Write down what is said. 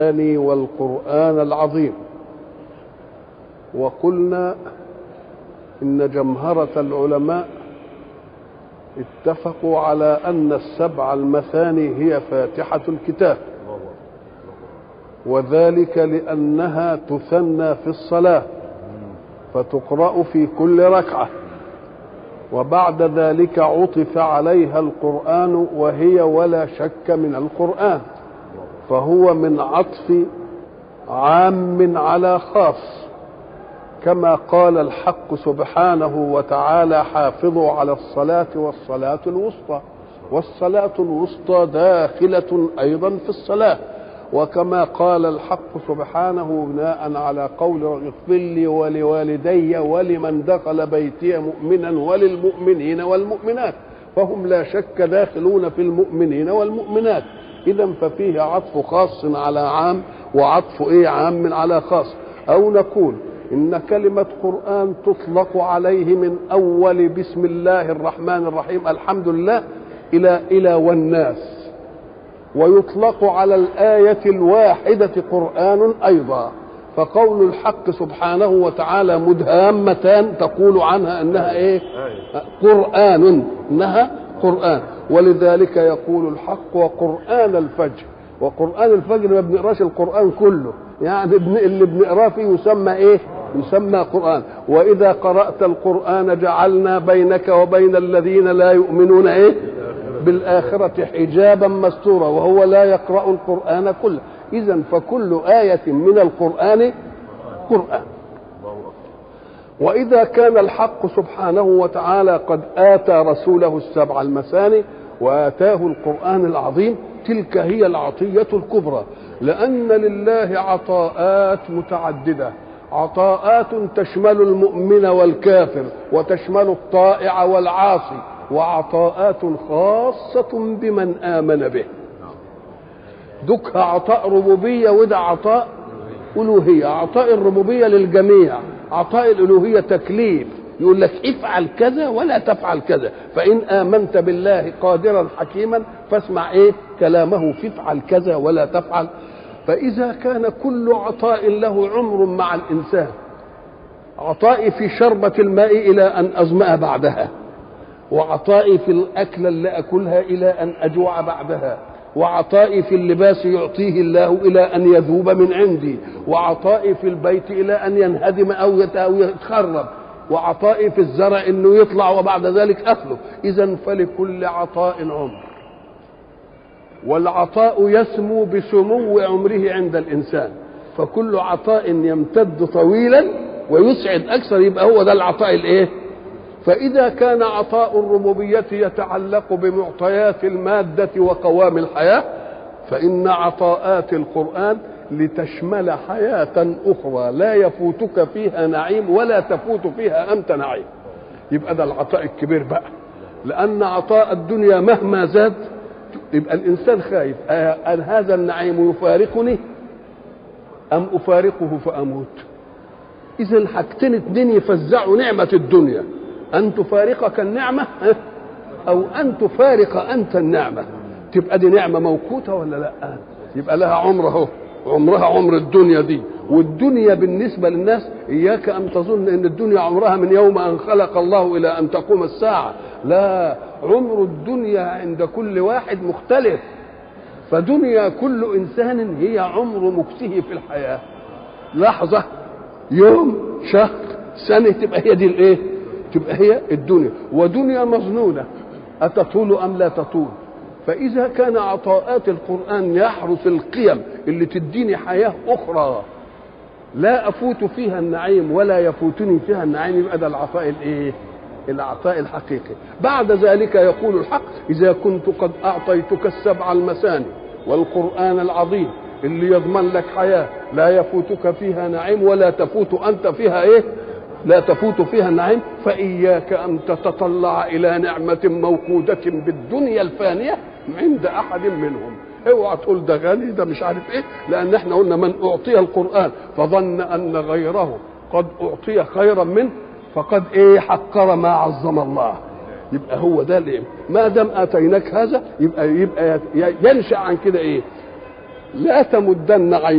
والقرآن العظيم. وقلنا إن جمهرة العلماء اتفقوا على أن السبع المثاني هي فاتحة الكتاب، وذلك لأنها تثنى في الصلاة فتقرأ في كل ركعة، وبعد ذلك عطف عليها القرآن وهي ولا شك من القرآن، فهو من عطف عام على خاص، كما قال الحق سبحانه وتعالى: حافظوا على الصلاة والصلاة الوسطى، والصلاة الوسطى داخلة أيضا في الصلاة. وكما قال الحق سبحانه بناء على قول: اغفر لي ولوالدي ولمن دخل بيتي مؤمنا وللمؤمنين والمؤمنات، فهم لا شك داخلون في المؤمنين والمؤمنات. إذا ففيه عطف خاص على عام، وعطف عام على خاص. أو نقول إن كلمة قرآن تطلق عليه من أول بسم الله الرحمن الرحيم الحمد لله إلى والناس، ويطلق على الآية الواحدة قرآن أيضا. فقول الحق سبحانه وتعالى مدهامتان تقول عنها أنها قرآن، إنها قرآن. ولذلك يقول الحق: وقرآن الفجر. وقرآن الفجر ما بنقراش القرآن كله، يعني اللي بنقراه فيه يسمى يسمى قرآن. وإذا قرأت القرآن جعلنا بينك وبين الذين لا يؤمنون بالآخرة حجابا مستورا، وهو لا يقرأ القرآن كله. إذن فكل آية من القرآن قرآن. وإذا كان الحق سبحانه وتعالى قد آتى رسوله السبع المثاني وآتاه القرآن العظيم، تلك هي العطية الكبرى، لأن لله عطاءات متعددة، عطاءات تشمل المؤمن والكافر، وتشمل الطائع والعاصي، وعطاءات خاصة بمن آمن به. دكها عطاء ربوبية، وده عطاء ألوهية. عطاء الربوبية للجميع، عطاء الألوهية تكليف، يقول لك افعل كذا ولا تفعل كذا، فإن آمنت بالله قادرا حكيما فاسمع كلامه، فافعل كذا ولا تفعل. فإذا كان كل عطاء له عمر مع الإنسان، عطائي في شربة الماء إلى أن أظمأ بعدها، وعطائي في الأكل اللي أكلها إلى أن أجوع بعدها، وعطائي في اللباس يعطيه الله إلى أن يذوب من عندي، وعطائي في البيت إلى أن ينهدم أو يتخرب، وعطائي في الزرع إنه يطلع وبعد ذلك أكله. إذن فلكل عطاء عمر، والعطاء يسمو بسمو عمره عند الإنسان، فكل عطاء يمتد طويلا ويسعد أكثر يبقى هو ده العطاء فإذا كان عطاء الربوبية يتعلق بمعطيات المادة وقوام الحياة، فإن عطاءات القرآن لتشمل حياة أخرى لا يفوتك فيها نعيم ولا تفوت فيها أنت نعيم. يبقى ده العطاء الكبير بقى، لأن عطاء الدنيا مهما زاد يبقى الإنسان خايف: أن هذا النعيم يفارقني أم أفارقه فأموت؟ إذن حاجتين اتنين يفزعوا نعمة الدنيا: أن تفارقك النعمة أو أن تفارق أنت النعمة. تبقى دي نعمة موقوتة ولا لا؟ يبقى لها عمر، عمرها عمر الدنيا دي. والدنيا بالنسبة للناس إياك أن تظن أن الدنيا عمرها من يوم أن خلق الله إلى أن تقوم الساعة، لا، عمر الدنيا عند كل واحد مختلف. فدنيا كل إنسان هي عمر مكسه في الحياة، لحظة، يوم، شهر، سنة، تبقى هي دي تبقى هي الدنيا. ودنيا مظنونة، أتطول أم لا تطول؟ فإذا كان عطاءات القرآن يحرس القيم اللي تديني حياة أخرى لا أفوت فيها النعيم ولا يفوتني فيها النعيم، يبقى ده العطاء العطاء الحقيقي. بعد ذلك يقول الحق: إذا كنت قد أعطيتك السبع المثاني والقرآن العظيم اللي يضمن لك حياة لا يفوتك فيها نعيم ولا تفوت أنت فيها لا تفوت فيها النعيم، فإياك أن تتطلع إلى نعمة موقودة بالدنيا الفانية عند أحد منهم. اوعى تقول ده غني، ده مش عارف لأن احنا قلنا: من أعطي القرآن فظن أن غيره قد أعطي خيرا منه فقد حقر ما عظم الله. يبقى هو ده ما دام آتيناك هذا يبقى ينشأ عن كده لا تمدن عينيك